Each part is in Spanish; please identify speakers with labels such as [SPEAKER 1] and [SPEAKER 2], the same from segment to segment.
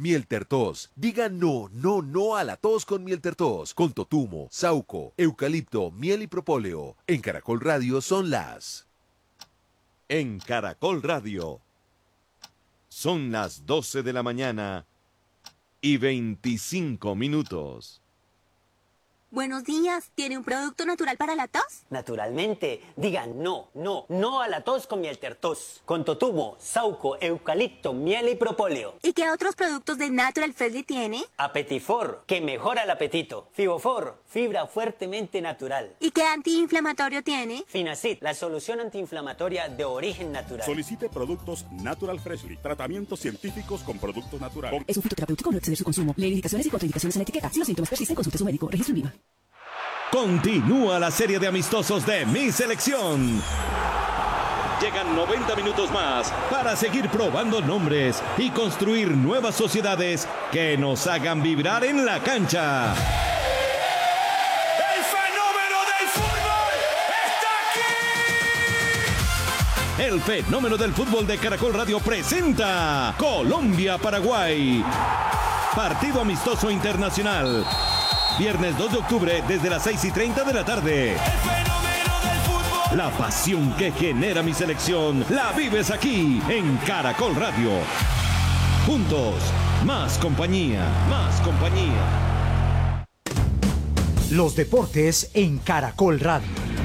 [SPEAKER 1] Miel Tertos. Diga no, no, no a la tos con Miel Tertos. Con totumo, sauco, eucalipto, miel y propóleo. En Caracol Radio son las...
[SPEAKER 2] En Caracol Radio son las 12 de la mañana y 25 minutos.
[SPEAKER 3] Buenos días, ¿tiene un producto natural para la tos?
[SPEAKER 4] Naturalmente, digan no, no, no a la tos con Miel Tertos. Con totumo, sauco, eucalipto, miel y propóleo.
[SPEAKER 3] ¿Y qué otros productos de Natural Freshly tiene?
[SPEAKER 4] Apetifor, que mejora el apetito. Fibofor, fibra fuertemente natural.
[SPEAKER 3] ¿Y qué antiinflamatorio tiene?
[SPEAKER 4] Finacid, la solución antiinflamatoria de origen natural.
[SPEAKER 5] Solicite productos Natural Freshly. Tratamientos científicos con productos naturales.
[SPEAKER 6] Es un fitoterapéutico, no exceder su consumo. Lee indicaciones y contraindicaciones en etiqueta. Si los síntomas persisten, consulte a su médico. Registro en VIVA.
[SPEAKER 2] Continúa la serie de amistosos de Mi Selección. Llegan 90 minutos más para seguir probando nombres y construir nuevas sociedades que nos hagan vibrar en la cancha.
[SPEAKER 7] ¡El fenómeno del fútbol está aquí!
[SPEAKER 2] El fenómeno del fútbol de Caracol Radio presenta Colombia-Paraguay. Partido amistoso internacional. Viernes 2 de octubre desde las 6:30 de la tarde.
[SPEAKER 7] ¡El fenómeno del fútbol!
[SPEAKER 2] La pasión que genera Mi Selección la vives aquí en Caracol Radio. Juntos, más compañía, más compañía.
[SPEAKER 8] Los deportes en Caracol Radio.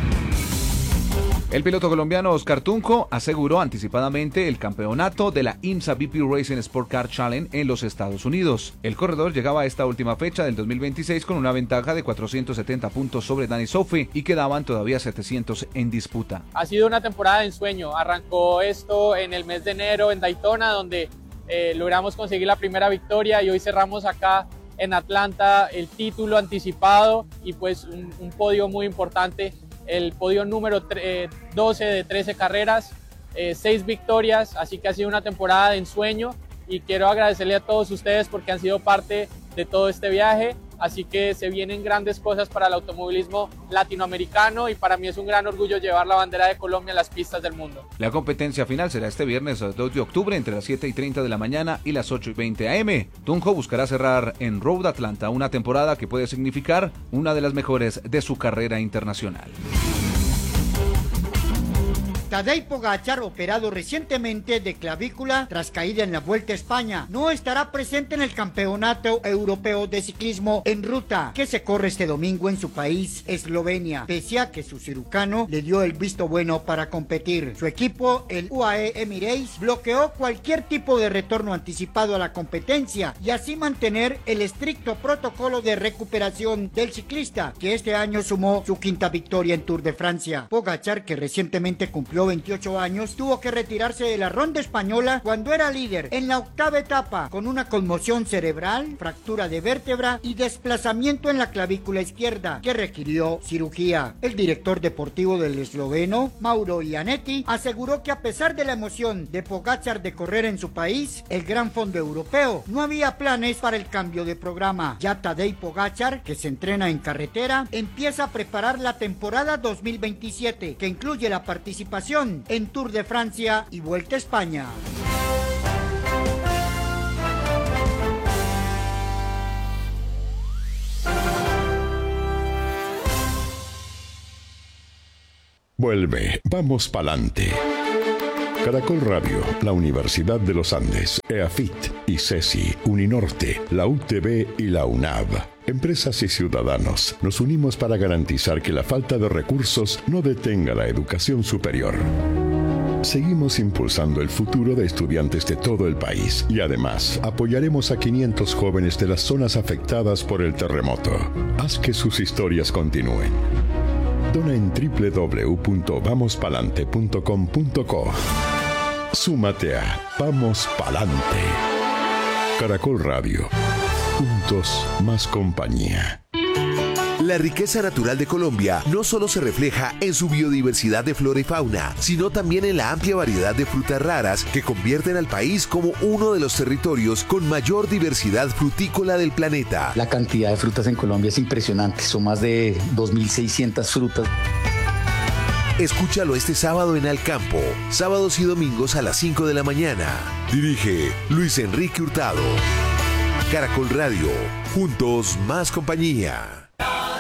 [SPEAKER 9] El piloto colombiano Oscar Tunjo aseguró anticipadamente el campeonato de la IMSA BP Racing Sport Car Challenge en los Estados Unidos. El corredor llegaba a esta última fecha del 2026 con una ventaja de 470 puntos sobre Dani Sofi y quedaban todavía 700 en disputa.
[SPEAKER 10] Ha sido una temporada de ensueño. Arrancó esto en el mes de enero en Daytona, donde logramos conseguir la primera victoria, y hoy cerramos acá en Atlanta el título anticipado y pues un podio muy importante. El podio número 12 de 13 carreras, 6 victorias, así que ha sido una temporada de ensueño y quiero agradecerle a todos ustedes porque han sido parte de todo este viaje, así que se vienen grandes cosas para el automovilismo latinoamericano y para mí es un gran orgullo llevar la bandera de Colombia a las pistas del mundo.
[SPEAKER 9] La competencia final será este viernes 2 de octubre entre las 7:30 de la mañana y las 8:20 am. Tunjo buscará cerrar en Road Atlanta una temporada que puede significar una de las mejores de su carrera internacional.
[SPEAKER 11] Tadej Pogačar, operado recientemente de clavícula tras caída en la Vuelta a España, no estará presente en el Campeonato Europeo de Ciclismo en Ruta, que se corre este domingo en su país, Eslovenia, pese a que su cirujano le dio el visto bueno para competir. Su equipo, el UAE Emirates, bloqueó cualquier tipo de retorno anticipado a la competencia y así mantener el estricto protocolo de recuperación del ciclista, que este año sumó su quinta victoria en Tour de Francia. Pogačar, que recientemente cumplió 28 años, tuvo que retirarse de la ronda española cuando era líder en la octava etapa, con una conmoción cerebral, fractura de vértebra y desplazamiento en la clavícula izquierda, que requirió cirugía. El director deportivo del esloveno, Mauro Iannetti, aseguró que a pesar de la emoción de Pogačar de correr en su país, el Gran Fondo Europeo, no había planes para el cambio de programa. Ya Tadej Pogačar, que se entrena en carretera, empieza a preparar la temporada 2027, que incluye la participación en Tour de Francia y Vuelta a España.
[SPEAKER 12] Vuelve, vamos pa'lante. Caracol Radio, la Universidad de los Andes, EAFIT, ICESI, Uninorte, la UTB y la UNAV. Empresas y ciudadanos, nos unimos para garantizar que la falta de recursos no detenga la educación superior. Seguimos impulsando el futuro de estudiantes de todo el país y además apoyaremos a 500 jóvenes de las zonas afectadas por el terremoto. Haz que sus historias continúen. Dona en www.vamospalante.com.co. Súmate a Vamos Palante. Caracol Radio. Juntos, más compañía.
[SPEAKER 1] La riqueza natural de Colombia no solo se refleja en su biodiversidad de flora y fauna, sino también en la amplia variedad de frutas raras que convierten al país como uno de los territorios con mayor diversidad frutícola del planeta.
[SPEAKER 13] La cantidad de frutas en Colombia es impresionante, son más de 2.600 frutas.
[SPEAKER 1] Escúchalo este sábado en Al Campo, sábados y domingos a las 5 de la mañana. Dirige Luis Enrique Hurtado. Caracol Radio, juntos más compañía.